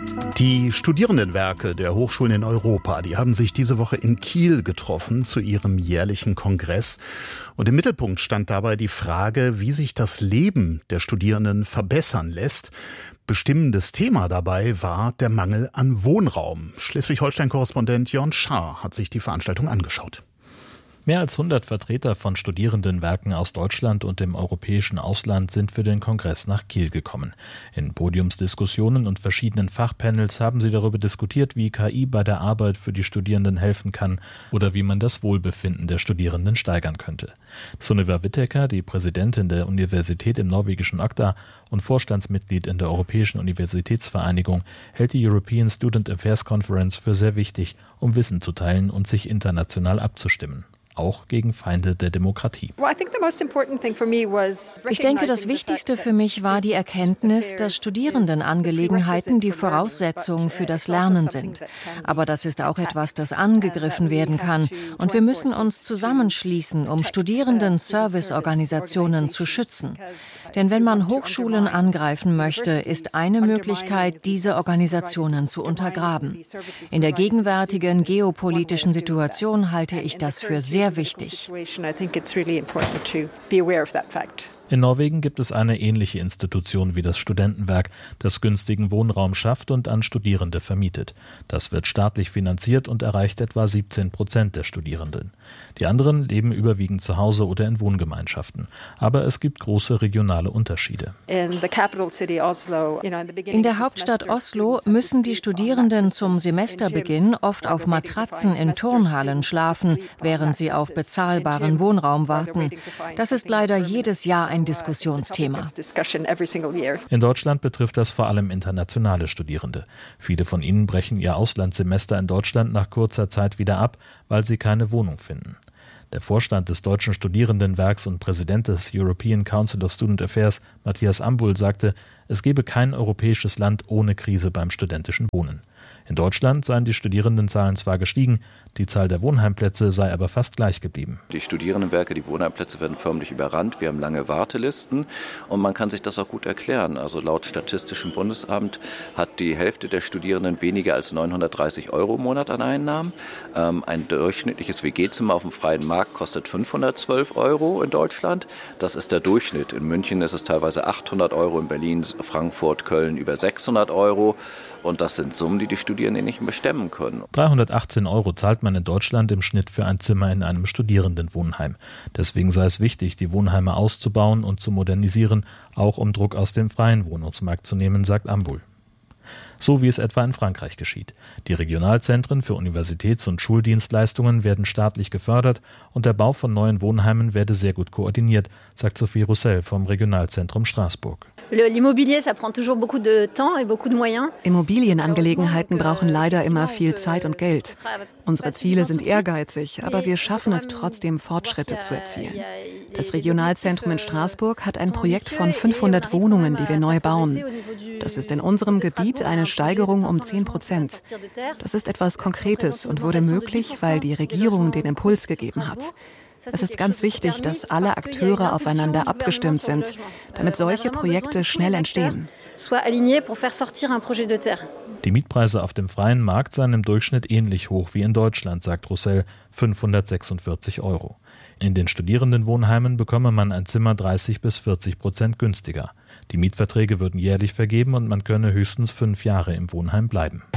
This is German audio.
Die Studierendenwerke der Hochschulen in Europa, die haben sich diese Woche in Kiel getroffen zu ihrem jährlichen Kongress. Und im Mittelpunkt stand dabei die Frage, wie sich das Leben der Studierenden verbessern lässt. Bestimmendes Thema dabei war der Mangel an Wohnraum. Schleswig-Holstein-Korrespondent Jörn Schaar hat sich die Veranstaltung angeschaut. Mehr als 100 Vertreter von Studierendenwerken aus Deutschland und dem europäischen Ausland sind für den Kongress nach Kiel gekommen. In Podiumsdiskussionen und verschiedenen Fachpanels haben sie darüber diskutiert, wie KI bei der Arbeit für die Studierenden helfen kann oder wie man das Wohlbefinden der Studierenden steigern könnte. Sunniva Whittaker, die Präsidentin der Universität im norwegischen Agder und Vorstandsmitglied in der Europäischen Universitätsvereinigung, hält die European Student Affairs Conference für sehr wichtig, um Wissen zu teilen und sich international abzustimmen. Auch gegen Feinde der Demokratie. Ich denke, das Wichtigste für mich war die Erkenntnis, dass Studierendenangelegenheiten die Voraussetzung für das Lernen sind. Aber das ist auch etwas, das angegriffen werden kann. Und wir müssen uns zusammenschließen, um Studierenden-Serviceorganisationen zu schützen. Denn wenn man Hochschulen angreifen möchte, ist eine Möglichkeit, diese Organisationen zu untergraben. In der gegenwärtigen geopolitischen Situation halte ich das für sehr wichtig. In Norwegen gibt es eine ähnliche Institution wie das Studentenwerk, das günstigen Wohnraum schafft und an Studierende vermietet. Das wird staatlich finanziert und erreicht etwa 17% der Studierenden. Die anderen leben überwiegend zu Hause oder in Wohngemeinschaften. Aber es gibt große regionale Unterschiede. In der Hauptstadt Oslo müssen die Studierenden zum Semesterbeginn oft auf Matratzen in Turnhallen schlafen, während sie auf bezahlbaren Wohnraum warten. Das ist leider jedes Jahr ein Diskussionsthema. In Deutschland betrifft das vor allem internationale Studierende. Viele von ihnen brechen ihr Auslandssemester in Deutschland nach kurzer Zeit wieder ab, weil sie keine Wohnung finden. Der Vorstand des Deutschen Studierendenwerks und Präsident des European Council of Student Affairs, Matthias Ambul, sagte, es gebe kein europäisches Land ohne Krise beim studentischen Wohnen. In Deutschland seien die Studierendenzahlen zwar gestiegen, die Zahl der Wohnheimplätze sei aber fast gleich geblieben. Die Studierendenwerke, die Wohnheimplätze werden förmlich überrannt. Wir haben lange Wartelisten und man kann sich das auch gut erklären. Also laut Statistischem Bundesamt hat die Hälfte der Studierenden weniger als 930 € im Monat an Einnahmen. Ein durchschnittliches WG-Zimmer auf dem freien Markt kostet 512 € in Deutschland. Das ist der Durchschnitt. In München ist es teilweise 800 €, in Berlin, Frankfurt, Köln über 600 €. Und das sind Summen, die die Studierenden nicht mehr stemmen können. 318 € zahlt man in Deutschland im Schnitt für ein Zimmer in einem Studierendenwohnheim. Deswegen sei es wichtig, die Wohnheime auszubauen und zu modernisieren, auch um Druck aus dem freien Wohnungsmarkt zu nehmen, sagt Ambul. So wie es etwa in Frankreich geschieht. Die Regionalzentren für Universitäts- und Schuldienstleistungen werden staatlich gefördert und der Bau von neuen Wohnheimen werde sehr gut koordiniert, sagt Sophie Roussel vom Regionalzentrum Straßburg. Immobilienangelegenheiten brauchen leider immer viel Zeit und Geld. Unsere Ziele sind ehrgeizig, aber wir schaffen es trotzdem, Fortschritte zu erzielen. Das Regionalzentrum in Straßburg hat ein Projekt von 500 Wohnungen, die wir neu bauen. Das ist in unserem Gebiet eine Steigerung um 10%. Das ist etwas Konkretes und wurde möglich, weil die Regierung den Impuls gegeben hat. Es ist ganz wichtig, dass alle Akteure aufeinander abgestimmt sind, damit solche Projekte schnell entstehen. Die Mietpreise auf dem freien Markt seien im Durchschnitt ähnlich hoch wie in Deutschland, sagt Roussel, 546 €. In den Studierendenwohnheimen bekomme man ein Zimmer 30-40% günstiger. Die Mietverträge würden jährlich vergeben und man könne höchstens 5 Jahre im Wohnheim bleiben.